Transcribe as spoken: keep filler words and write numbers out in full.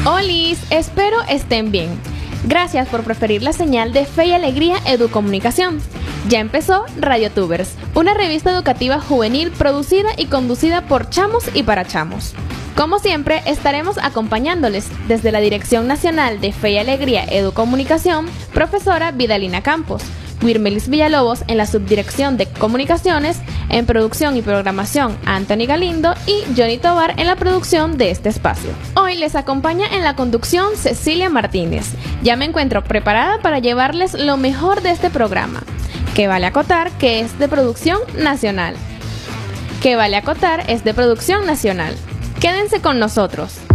Olis, espero estén bien. Gracias por preferir la señal de Fe y Alegría Educomunicación. Ya empezó RadioTubers, una revista educativa juvenil producida y conducida por chamos y para chamos. Como siempre, estaremos acompañándoles desde la Dirección Nacional de Fe y Alegría Educomunicación, profesora Vidalina Campos, Wirmelis Villalobos en la Subdirección de Comunicaciones, en producción y programación Anthony Galindo y Johnny Tobar en la producción de este espacio. Hoy les acompaña en la conducción Cecilia Martínez. Ya me encuentro preparada para llevarles lo mejor de este programa, que vale acotar que es de producción nacional. Que vale acotar es de producción nacional. Quédense con nosotros.